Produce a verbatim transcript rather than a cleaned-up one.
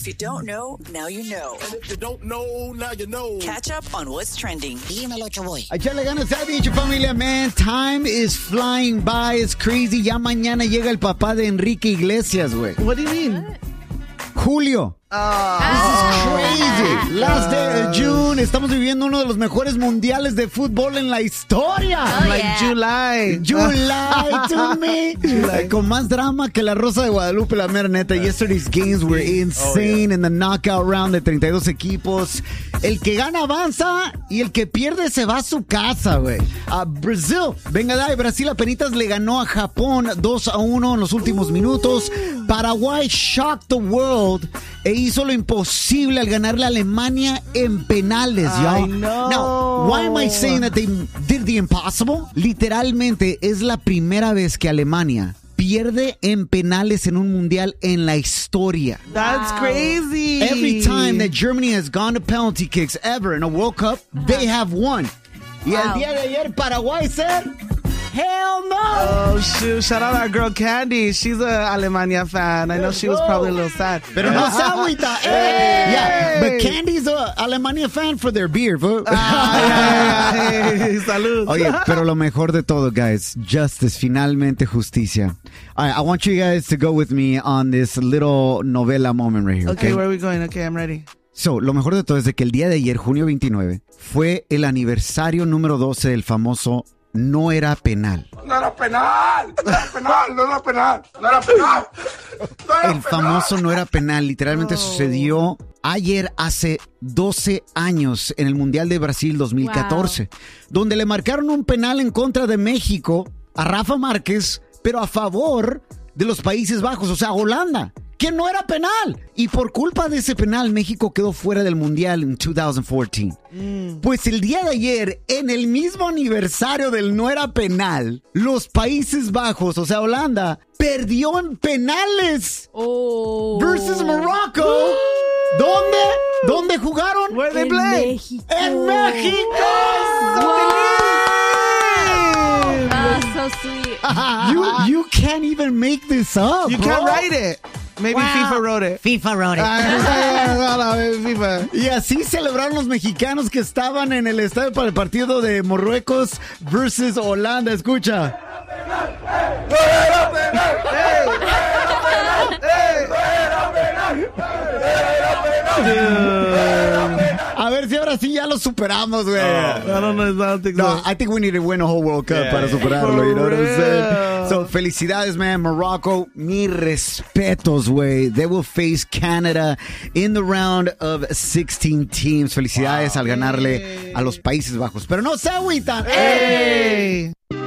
If you don't know, now you know. And if you don't know, now you know. Catch up on what's trending. Dímelo, Choboy. Echarle ganas a dicho, familia, man. Time is flying by. It's crazy. Ya mañana llega el papá de Enrique Iglesias, güey. What do you mean? Julio. Oh. This is crazy. Last day of June. Estamos viviendo uno de los mejores mundiales de fútbol en la historia. Oh, like yeah. July. July to me. July. Con más drama que la Rosa de Guadalupe, la mera neta. Yesterday's games were insane oh, yeah. in the knockout round de treinta y dos equipos. El que gana avanza y el que pierde se va a su casa, güey. A Brasil. Venga, dai. Brasil apenitas le ganó a Japón dos a uno en los últimos uh. minutos. Paraguay shocked the world e hizo lo imposible al ganarle a Alemania en penales, y'all. No. Now, why am I saying that they did the impossible? Literalmente es la primera vez que Alemania pierde en penales en un mundial en la historia. That's wow. crazy. Every time that Germany has gone to penalty kicks ever in a World Cup, uh-huh. they have won. Y wow. el día de ayer Paraguay said, hell no! Oh, shoot. Shout out our girl Candy. She's a Alemania fan. I know she was probably a little sad. Pero no se agüita. Hey. Yeah, but Candy's a Alemania fan for their beer. Ah, yeah, yeah. Hey, salud. Oye, pero lo mejor de todo, guys, justice, finalmente justicia. All right, I want you guys to go with me on this little novela moment right here. Okay, okay? where are we going? Okay, I'm ready. So, lo mejor de todo es de que el día de ayer, junio veintinueve, fue el aniversario número doce del famoso No Era Penal. No era penal, no era penal, no era penal, no era penal. No era el famoso No Era Penal, literalmente oh. sucedió ayer hace doce años en el Mundial de Brasil dos mil catorce, wow. donde le marcaron un penal en contra de México a Rafa Márquez, pero a favor de los Países Bajos, o sea, Holanda, que no era penal. Y por culpa de ese penal, México quedó fuera del Mundial en dos mil catorce. Mm. Pues el día de ayer, en el mismo aniversario del No Era Penal, los Países Bajos, o sea, Holanda, perdió en penales oh. versus Morocco. ¿Dónde? ¿Dónde jugaron? Where they play? México. ¡En México! Oh, so sweet. You, you can't even make this up, You bro. can't write it. Maybe wow. FIFA wrote it. FIFA wrote it. Ah, FIFA. Y así celebraron los mexicanos que estaban en el estadio para el partido de Marruecos versus Holanda. Escucha. A ver si ahora sí ya lo superamos, güey. Oh, I don't know, I don't think no, so. I think we need to win a whole World Cup yeah, para superarlo, you know what I'm saying? So, felicidades, man. Morocco, mis respetos, güey. They will face Canada in the round of sixteen teams. Felicidades wow. al ganarle a los Países Bajos. Pero no se agüitan. ¡Ey!